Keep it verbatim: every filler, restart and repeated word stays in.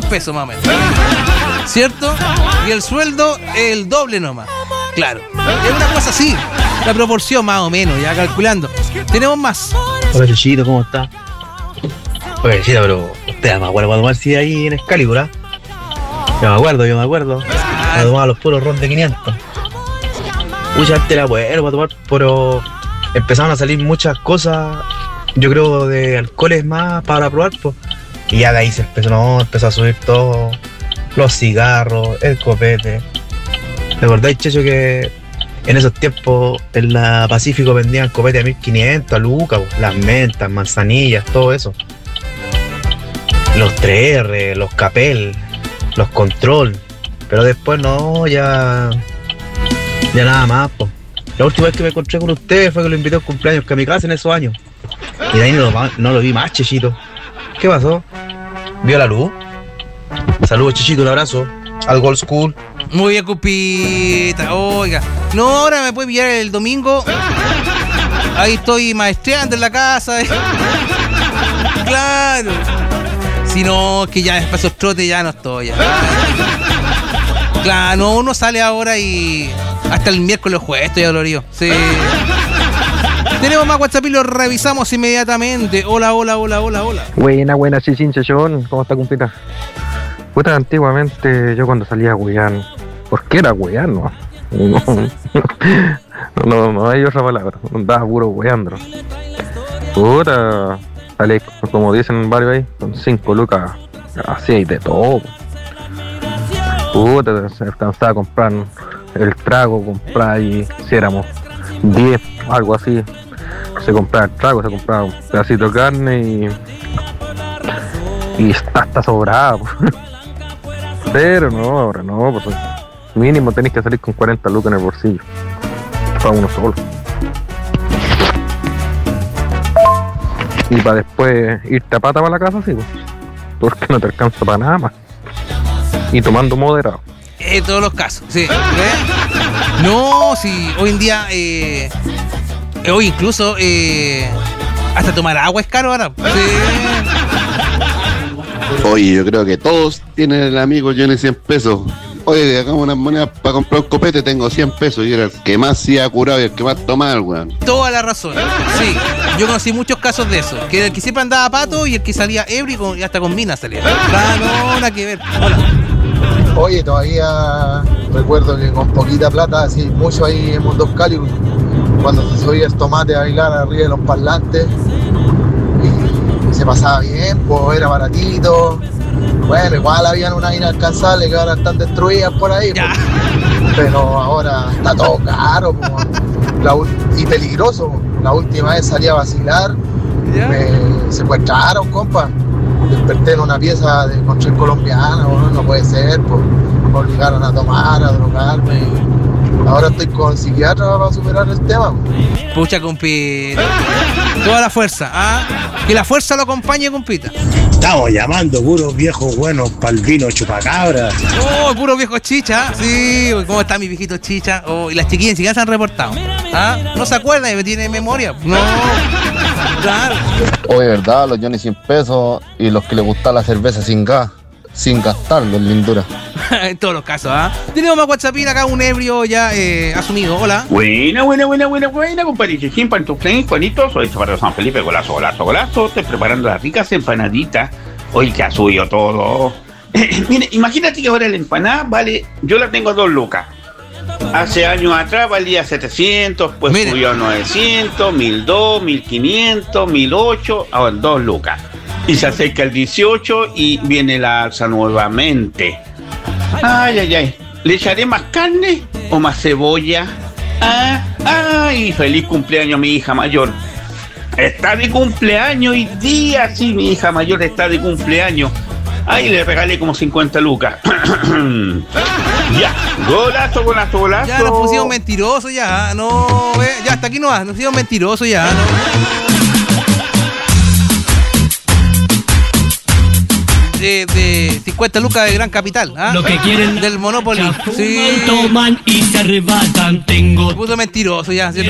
pesos más o menos. ¿Cierto? Y el sueldo, el doble nomás. Claro. Es una cosa así. La proporción más o menos, ya calculando. Tenemos más. Hola, Chuchito, ¿cómo está? Oye, Chuchito, pero usted me acuerdo cuando tomar si ahí en Excalibur, ¿eh? Yo me acuerdo, yo me acuerdo. Me tomaba los puros ron de quinientos. Mucha gente era bueno para tomar, pero empezaron a salir muchas cosas, yo creo, de alcoholes más para probar, pues. Y ya de ahí se empezó, no, empezó a subir todo, los cigarros, el copete. ¿Te acordáis, Checho, que en esos tiempos en la Pacífico vendían copete a mil quinientos, a lucas, las mentas, manzanillas, todo eso? Los tres erre, los Capel, los Control. Pero después no, ya... Ya nada más, po. La última vez que me encontré con ustedes fue que lo invité a un cumpleaños que a mi casa en esos años. Y de ahí no lo, no lo vi más, Chechito. ¿Qué pasó? ¿Vio la luz? Saludos, Chechito, un abrazo. Al Gold School. Muy bien, cupita. Oiga. No, ahora me puede pillar el domingo. Ahí estoy maestreando en la casa. Claro. Si no, que ya después esos trotes ya no estoy. Ya. Claro, no, uno sale ahora y hasta el miércoles o jueves estoy dolorido. Sí. Tenemos más WhatsApp y lo revisamos inmediatamente. Hola, hola, hola, hola, hola. Buena, buena, chichín, chachón. ¿Cómo está, compita? Puta, antiguamente yo cuando salía a huear, ¿por qué era huear, no? No, no, no hay otra palabra. Andaba puro hueando. Puta, salí, como dicen varios ahí, con cinco lucas, así y de todo. Puta, se alcanzaba a comprar el trago, comprar y si éramos diez, algo así, se compraba el trago, se compraba un pedacito de carne y y está, está sobrado. Pero no, ahora no, pues mínimo tenés que salir con cuarenta lucas en el bolsillo para uno solo y para después irte a pata para la casa, sí, pues, porque no te alcanza para nada más. Y tomando moderado. En todos los casos, sí. ¿Eh? No, sí, hoy en día, eh, hoy incluso, eh, hasta tomar agua es caro ahora. Sí. Oye, yo creo que todos tienen el amigo Johnny cien pesos. Oye, hagamos unas monedas para comprar un copete, tengo cien pesos. Y era el que más se ha curado y el que más tomaba, el weón. Toda la razón, sí. Yo conocí muchos casos de eso. Que el que siempre andaba a pato y el que salía ebrio y hasta con minas salía. Ah, no, nada que ver. Hola. Oye, todavía recuerdo que con poquita plata, así mucho ahí en Mundo Excalibur, cuando se subía el tomate a bailar arriba de los parlantes y se pasaba bien, pues era baratito. Bueno, igual habían unas inalcanzables que ahora están destruidas por ahí, pues, pero ahora está todo caro, pues, la, y peligroso. La última vez salí a vacilar, me secuestraron, compa. Desperté en una pieza de control colombiana, bueno, no puede ser, pues me obligaron a tomar, a drogarme. Y ahora estoy con psiquiatra para superar el tema. Pucha, compita. Toda la fuerza, ¿ah? Que la fuerza lo acompañe, compita. Estamos llamando puros viejos buenos para el vino chupacabras. Oh, puros viejos chicha. Sí, ¿cómo está mi viejito chicha? Oh, y las chiquillas ni siquiera se han reportado. ¿Ah? No se acuerdan, tiene memoria. No. Claro. Oye, ¿verdad? Los Johnny cien pesos y los que les gusta la cerveza sin gas, sin gastarlo en lindura. En todos los casos, ¿ah? ¿eh? Tenemos más WhatsApp acá, un ebrio ya eh, asumido. Hola. Buena, buena, buena, buena, buena, compadre Chichín, Pantuflén, Juanito. Soy Chaparro San Felipe, golazo, golazo, golazo. Estoy preparando las ricas empanaditas. Hoy que ha subido todo. Mire, imagínate que ahora la empanada vale, yo la tengo a dos lucas. Hace años atrás valía setecientos, pues Mire. Subió a novecientos, mil dos, mil quinientos, mil ocho, ahora dos lucas. Y se acerca el dieciocho y viene la alza nuevamente. Ay, ay, ay. ¿Le echaré más carne o más cebolla? Ah, ay, feliz cumpleaños a mi hija mayor. Está de cumpleaños hoy día, sí, mi hija mayor está de cumpleaños. Ay, le regalé como cincuenta lucas. Ya, golazo, golazo, golazo. Ya nos pusimos mentirosos ya, no, eh, ya hasta aquí no va, nos pusimos mentirosos ya, no. De, de cincuenta lucas de Gran Capital, ¿ah? Lo que quieren del Monopoly. Sí. Toman y se arrebatan, tengo. Se puso mentiroso ya.